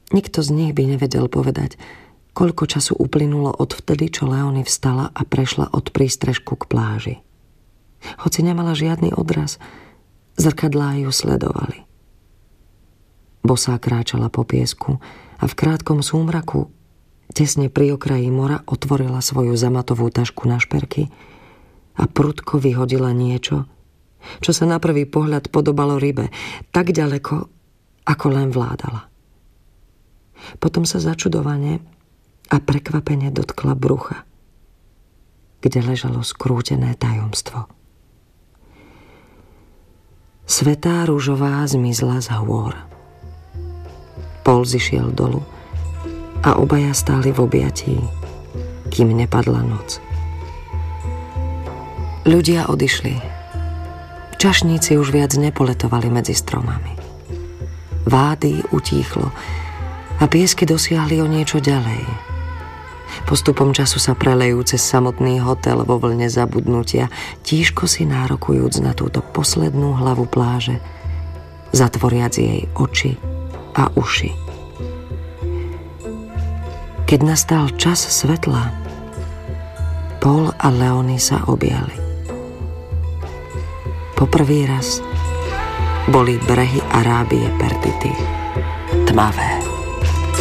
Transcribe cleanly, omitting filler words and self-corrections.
Nikto z nich by nevedel povedať, koľko času uplynulo od vtedy, čo Leonie vstala a prešla od prístrežku k pláži. Hoci nemala žiadny odraz, zrkadlá ju sledovali. Bosá kráčala po piesku a v krátkom súmraku, tesne pri okraji mora, otvorila svoju zamatovú tašku na šperky a prudko vyhodila niečo, čo sa na prvý pohľad podobalo rybe, tak ďaleko, ako len vládala. Potom sa začudovane a prekvapene dotkla brucha, kde ležalo skrútené tajomstvo. Svätá ružová zmizla z hôr. Pol zišiel dolu a obaja stáli v objatí, kým nepadla noc. Ľudia odišli. Čašníci už viac nepoletovali medzi stromami. Vády utíchlo a piesky dosiahli o niečo ďalej. Postupom času sa prelejú cez samotný hotel vo vlne zabudnutia, tížko si nárokujúc na túto poslednú hlavu pláže, zatvoriac jej oči a uši. Keď nastal čas svetla, Paul a Leonie sa objali. Poprvý raz boli brehy Arábie Perdity tmavé.